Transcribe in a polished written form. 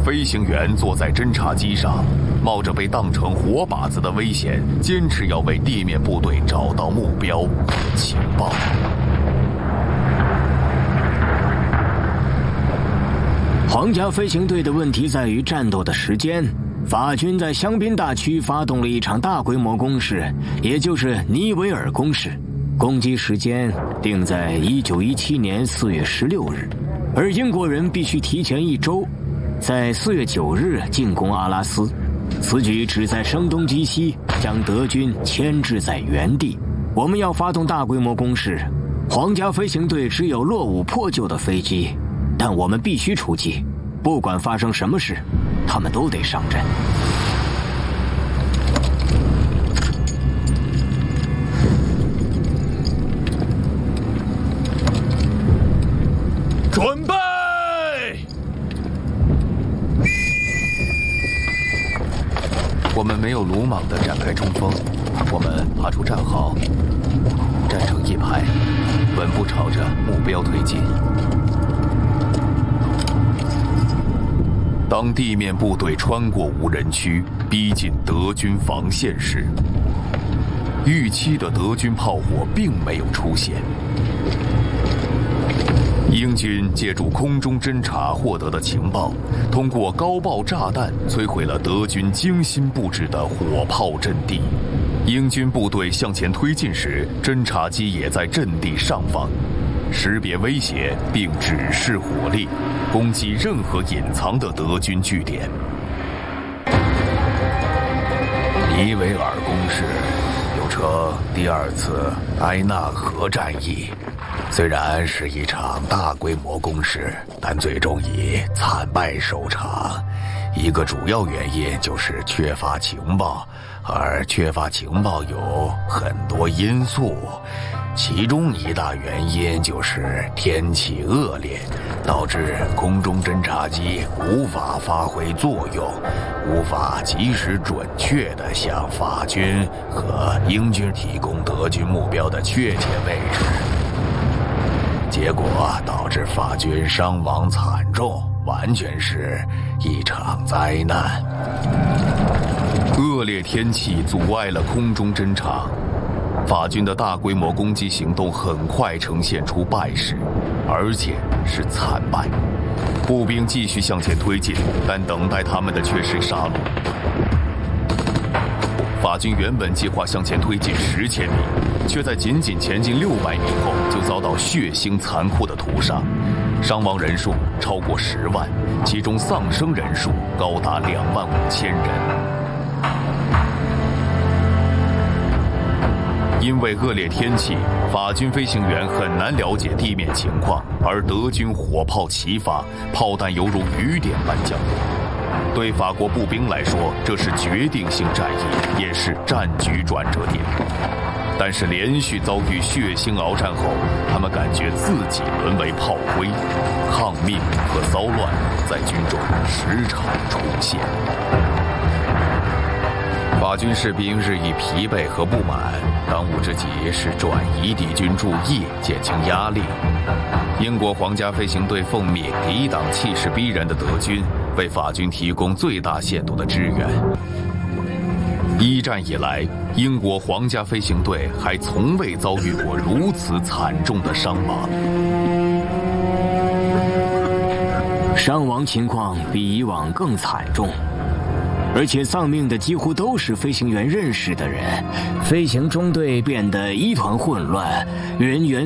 飞行员坐在侦察机上，冒着被当成活靶子的危险，坚持要为地面部队找到目标和情报。 皇家飞行队的问题在于战斗的时间。法军在香槟大区发动了一场大规模攻势，也就是尼维尔攻势，攻击时间定在1917年4月16日，而英国人必须提前1周，在4月9日进攻阿拉斯。此举旨在声东击西，将德军牵制在原地。我们要发动大规模攻势，皇家飞行队只有落伍破旧的飞机，但我们必须出击，不管发生什么事，他们都得上阵。 准备！我们没有鲁莽地展开冲锋，我们爬出战壕，站成一排，稳步朝着目标推进。当地面部队穿过无人区，逼近德军防线时，预期的德军炮火并没有出现。英军借助空中侦察获得的情报，通过高爆炸弹摧毁了德军精心布置的火炮阵地。英军部队向前推进时，侦察机也在阵地上方，识别威胁并指示火力，攻击任何隐藏的德军据点。尼维尔攻势又称第2次埃纳河战役，虽然是一场大规模攻势，但最终以惨败收场。一个主要原因就是缺乏情报，而缺乏情报有很多因素，其中一大原因就是天气恶劣，导致空中侦察机无法发挥作用，无法及时准确地向法军和英军提供德军目标的确切位置，结果导致法军伤亡惨重，完全是一场灾难。恶劣天气阻碍了空中侦察，法军的大规模攻击行动很快呈现出败势，而且是惨败。步兵继续向前推进，但等待他们的却是杀戮。法军原本计划向前推进10千米，却在仅仅前进600米后就遭到血腥残酷的屠杀，伤亡人数超过10万，其中丧生人数高达25000人。因为恶劣天气，法军飞行员很难了解地面情况，而德军火炮齐发，炮弹犹如雨点般降落。对法国步兵来说，这是决定性战役，也是战局转折点。但是连续遭遇血腥鏖战后，他们感觉自己沦为炮灰，抗命和骚乱在军中时常出现。法军士兵日益疲惫和不满，当务之急是转移敌军注意，减轻压力。英国皇家飞行队奉命抵挡气势逼人的德军，为法军提供最大限度的支援。一战以来，英国皇家飞行队还从未遭遇过如此惨重的伤亡。 伤亡情况比以往更惨重，而且丧命的几乎都是飞行员认识的人，飞行中队变得一团混乱，人员